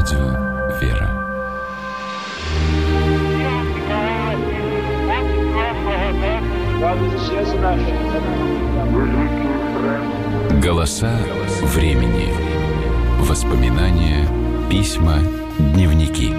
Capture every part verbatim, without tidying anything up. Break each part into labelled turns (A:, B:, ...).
A: Радио «Вера». Голоса времени. Воспоминания, письма, дневники.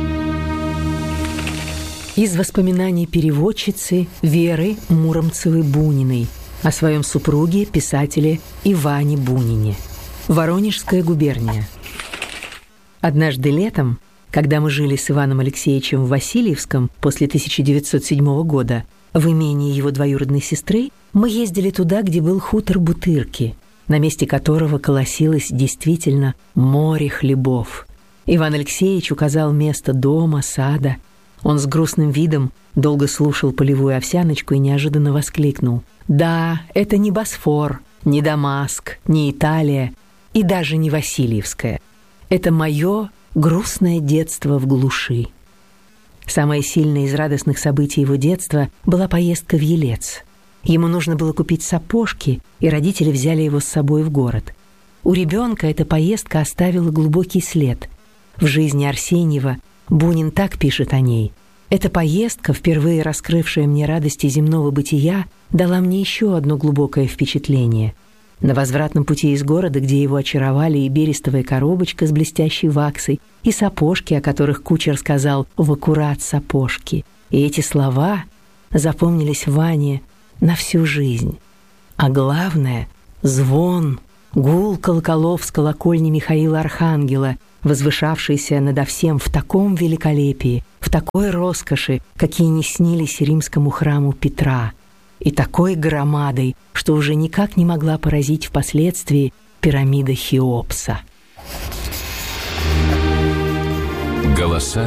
B: Из воспоминаний переводчицы Веры Муромцевой-Буниной о своем супруге, писателе Иване Бунине. Воронежская губерния. Однажды летом, когда мы жили с Иваном Алексеевичем в Васильевском после тысяча девятьсот седьмого года, в имении его двоюродной сестры, мы ездили туда, где был хутор Бутырки, на месте которого колосилось действительно море хлебов. Иван Алексеевич указал место дома, сада. Он с грустным видом долго слушал полевую овсяночку и неожиданно воскликнул: «Да, это не Босфор, не Дамаск, не Италия и даже не Васильевская. Это мое грустное детство в глуши». Самое сильное из радостных событий его детства была поездка в Елец. Ему нужно было купить сапожки, и родители взяли его с собой в город. У ребенка эта поездка оставила глубокий след. В жизни Арсеньева Бунин так пишет о ней: «Эта поездка, впервые раскрывшая мне радости земного бытия, дала мне еще одно глубокое впечатление. На возвратном пути из города, где его очаровали и берестовая коробочка с блестящей ваксой, и сапожки, о которых кучер сказал «в аккурат сапожки», и эти слова запомнились Ване на всю жизнь. А главное — звон, гул колоколов с колокольни Михаила Архангела, возвышавшийся надо всем в таком великолепии, в такой роскоши, какие не снились римскому храму Петра, и такой громадой, что уже никак не могла поразить впоследствии пирамида Хеопса.
A: Голоса